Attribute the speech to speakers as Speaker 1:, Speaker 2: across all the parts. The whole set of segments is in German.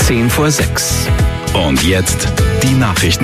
Speaker 1: 10 vor 6. Und jetzt die Nachrichten.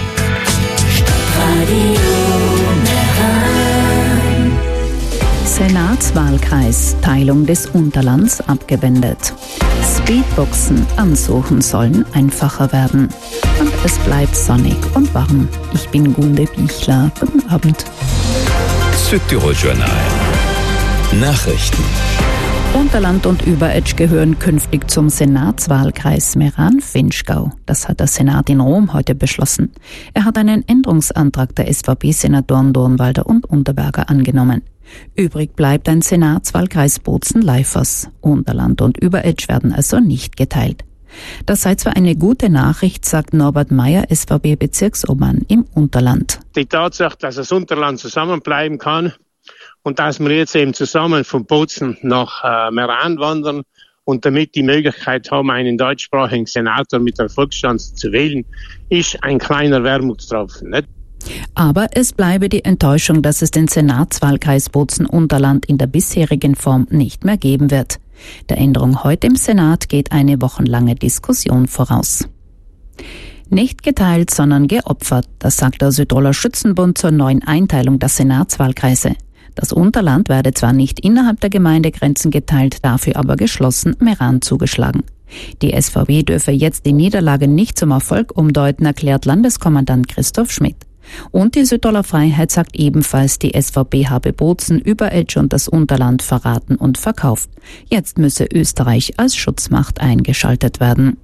Speaker 2: Senatswahlkreis, Teilung des Unterlands abgewendet. Speedboxen ansuchen sollen einfacher werden. Und es bleibt sonnig und warm. Ich bin Gunde Bichler. Guten Abend.
Speaker 1: Südtirol Journal. Nachrichten.
Speaker 2: Unterland und Überetsch gehören künftig zum Senatswahlkreis Meran-Vinschgau. Das hat der Senat in Rom heute beschlossen. Er hat einen Änderungsantrag der SVP-Senatoren Dornwalder und Unterberger angenommen. Übrig bleibt ein Senatswahlkreis Bozen-Leifers. Unterland und Überetsch werden also nicht geteilt. Das sei zwar eine gute Nachricht, sagt Norbert Meyer, SVP-Bezirksobmann im Unterland.
Speaker 3: Die Tatsache, dass das Unterland zusammenbleiben kann und dass wir jetzt eben zusammen von Bozen nach Meran wandern und damit die Möglichkeit haben, einen deutschsprachigen Senator mit Erfolgschance zu wählen, ist ein kleiner Wermutstropfen, nicht?
Speaker 2: Aber es bleibe die Enttäuschung, dass es den Senatswahlkreis Bozen-Unterland in der bisherigen Form nicht mehr geben wird. Der Änderung heute im Senat geht eine wochenlange Diskussion voraus. Nicht geteilt, sondern geopfert, das sagt der Südtiroler Schützenbund zur neuen Einteilung der Senatswahlkreise. Das Unterland werde zwar nicht innerhalb der Gemeindegrenzen geteilt, dafür aber geschlossen Meran zugeschlagen. Die SVW dürfe jetzt die Niederlage nicht zum Erfolg umdeuten, erklärt Landeskommandant Christoph Schmidt. Und die Südtiroler Freiheit sagt ebenfalls, die SVP habe Bozen, Überetsch und das Unterland verraten und verkauft. Jetzt müsse Österreich als Schutzmacht eingeschaltet werden.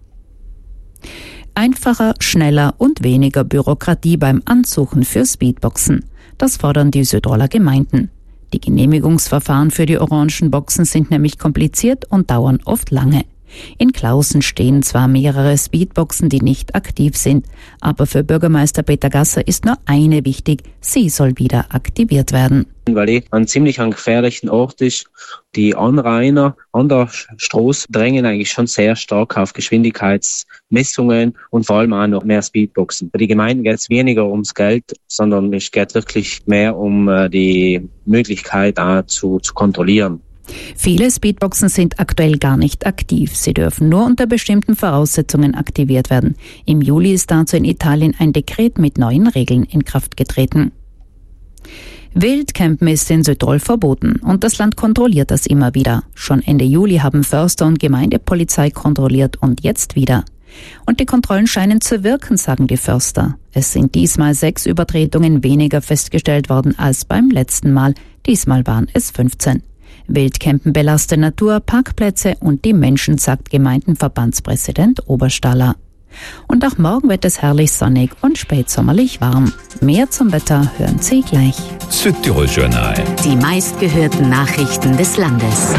Speaker 2: Einfacher, schneller und weniger Bürokratie beim Ansuchen für Speedboxen. Das fordern die Südtiroler Gemeinden. Die Genehmigungsverfahren für die orangen Boxen sind nämlich kompliziert und dauern oft lange. In Klausen stehen zwar mehrere Speedboxen, die nicht aktiv sind, aber für Bürgermeister Peter Gasser ist nur eine wichtig, sie soll wieder aktiviert werden.
Speaker 4: Weil ein ziemlich gefährlichen Ort ist. Die Anrainer an der Straße drängen eigentlich schon sehr stark auf Geschwindigkeitsmessungen und vor allem auch noch mehr Speedboxen. Bei den Gemeinden geht es weniger ums Geld, sondern es geht wirklich mehr um die Möglichkeit auch zu kontrollieren.
Speaker 2: Viele Speedboxen sind aktuell gar nicht aktiv. Sie dürfen nur unter bestimmten Voraussetzungen aktiviert werden. Im Juli ist dazu in Italien ein Dekret mit neuen Regeln in Kraft getreten. Wildcampen ist in Südtirol verboten und das Land kontrolliert das immer wieder. Schon Ende Juli haben Förster und Gemeindepolizei kontrolliert und jetzt wieder. Und die Kontrollen scheinen zu wirken, sagen die Förster. Es sind diesmal 6 Übertretungen weniger festgestellt worden als beim letzten Mal. Diesmal waren es 15. Wildcampen belastet Natur, Parkplätze und die Menschen, sagt Gemeindenverbandspräsident Oberstaller. Und auch morgen wird es herrlich sonnig und spätsommerlich warm. Mehr zum Wetter hören Sie gleich.
Speaker 1: Südtirol Journal.
Speaker 5: Die meistgehörten Nachrichten des Landes.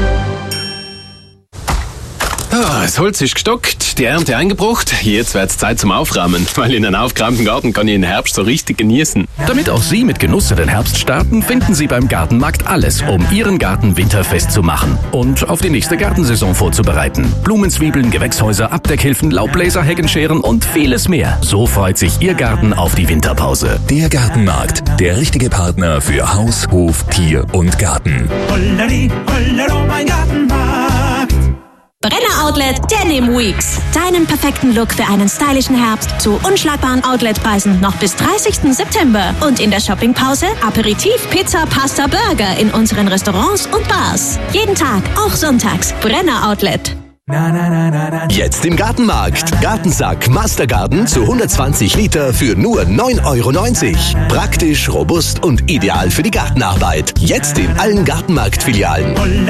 Speaker 6: Das Holz ist gestockt, die Ernte eingebracht. Jetzt wird's Zeit zum Aufräumen, weil in einem aufgeräumten Garten kann ich den Herbst so richtig genießen.
Speaker 7: Damit auch Sie mit Genuss in den Herbst starten, finden Sie beim Gartenmarkt alles, um Ihren Garten winterfest zu machen und auf die nächste Gartensaison vorzubereiten. Blumenzwiebeln, Gewächshäuser, Abdeckhilfen, Laubbläser, Heckenscheren und vieles mehr. So freut sich Ihr Garten auf die Winterpause.
Speaker 8: Der Gartenmarkt, der richtige Partner für Haus, Hof, Tier und Garten.
Speaker 9: Holleri, hollero, mein Gartenmarkt.
Speaker 10: Brenner Outlet Denim Weeks. Deinen perfekten Look für einen stylischen Herbst zu unschlagbaren Outletpreisen noch bis 30. September. Und in der Shoppingpause Aperitif, Pizza, Pasta, Burger in unseren Restaurants und Bars. Jeden Tag, auch sonntags. Brenner Outlet.
Speaker 11: Jetzt im Gartenmarkt. Gartensack Mastergarden zu 120 Liter für nur 9,90 €. Praktisch, robust und ideal für die Gartenarbeit. Jetzt in allen Gartenmarktfilialen.